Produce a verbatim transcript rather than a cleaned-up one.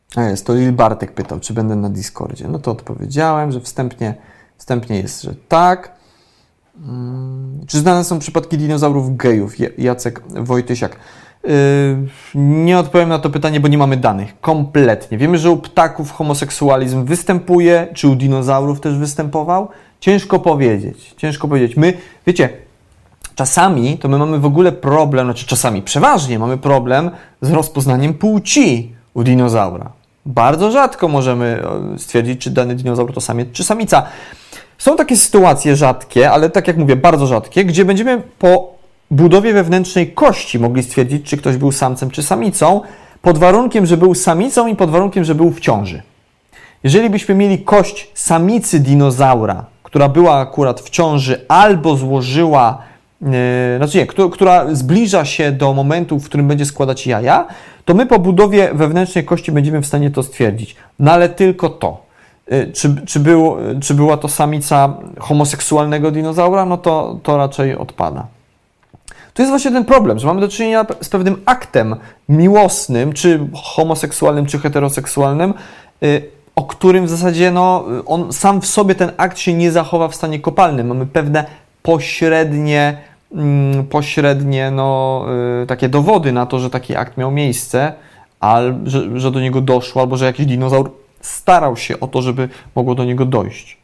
A jest, to Lil Bartek pytał, czy będę na Discordzie. No to odpowiedziałem, że wstępnie, wstępnie jest, że tak. Hmm. Czy znane są przypadki dinozaurów gejów? Jacek Wojtysiak. Yy, nie odpowiem na to pytanie, bo nie mamy danych. Kompletnie. Wiemy, że u ptaków homoseksualizm występuje, czy u dinozaurów też występował? Ciężko powiedzieć. Ciężko powiedzieć. My, wiecie, czasami to my mamy w ogóle problem, znaczy czasami, przeważnie mamy problem z rozpoznaniem płci u dinozaura. Bardzo rzadko możemy stwierdzić, czy dany dinozaur to samiec, czy samica. Są takie sytuacje rzadkie, ale tak jak mówię, bardzo rzadkie, gdzie będziemy po budowie wewnętrznej kości mogli stwierdzić, czy ktoś był samcem, czy samicą, pod warunkiem, że był samicą i pod warunkiem, że był w ciąży. Jeżeli byśmy mieli kość samicy dinozaura, która była akurat w ciąży albo złożyła, yy, znaczy nie, która, która zbliża się do momentu, w którym będzie składać jaja, to my po budowie wewnętrznej kości będziemy w stanie to stwierdzić. No ale tylko to. Yy, czy, czy, był, czy była to samica homoseksualnego dinozaura? No to, to raczej odpada. To jest właśnie ten problem, że mamy do czynienia z pewnym aktem miłosnym, czy homoseksualnym, czy heteroseksualnym, yy, o którym w zasadzie no, on sam w sobie ten akt się nie zachowa w stanie kopalnym. Mamy pewne pośrednie, mm, pośrednie no, y, takie dowody na to, że taki akt miał miejsce, al, że, że do niego doszło, albo że jakiś dinozaur starał się o to, żeby mogło do niego dojść.